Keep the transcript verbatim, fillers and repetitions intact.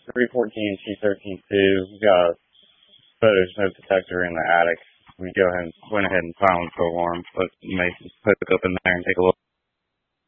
three fourteen, T thirteen two. We got a photo smoke detector in the attic. We go ahead and went ahead and silence the alarm, but Mason hook up in there and take a look.